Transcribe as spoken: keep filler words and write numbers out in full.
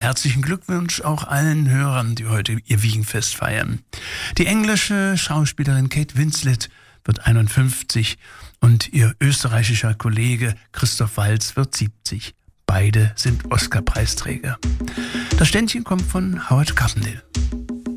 herzlichen Glückwunsch auch allen Hörern, die heute ihr Wiegenfest feiern. Die englische Schauspielerin Kate Winslet wird einundfünfzig und ihr österreichischer Kollege Christoph Waltz wird siebzig. Beide sind Oscar-Preisträger. Das Ständchen kommt von Howard Carpendale.